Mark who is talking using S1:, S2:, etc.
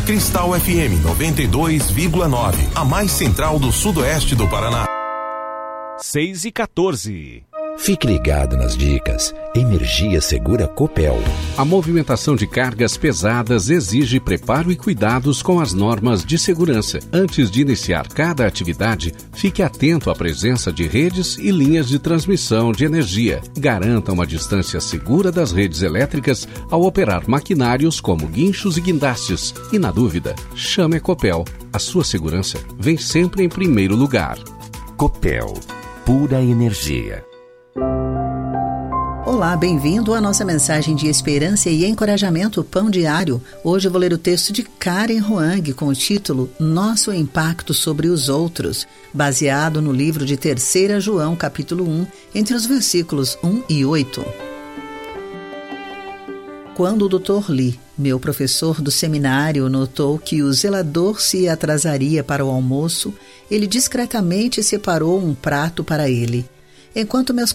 S1: Cristal FM 92,9, a mais central do sudoeste do Paraná.
S2: 6h14.
S3: Fique ligado nas dicas. Energia Segura Copel.
S4: A movimentação de cargas pesadas exige preparo e cuidados com as normas de segurança. Antes de iniciar cada atividade, fique atento à presença de redes e linhas de transmissão de energia. Garanta uma distância segura das redes elétricas ao operar maquinários como guinchos e guindastes. E na dúvida, chame a Copel. A sua segurança vem sempre em primeiro lugar.
S3: Copel. Pura energia.
S5: Olá, bem-vindo à nossa mensagem de esperança e encorajamento Pão Diário. Hoje eu vou ler o texto de Karen Huang com o título Nosso Impacto sobre os Outros, baseado no livro de 3 João, capítulo 1, entre os versículos 1 e 8. Quando o Dr. Lee, meu professor do seminário, notou que o zelador se atrasaria para o almoço, ele discretamente separou um prato para ele. Enquanto meus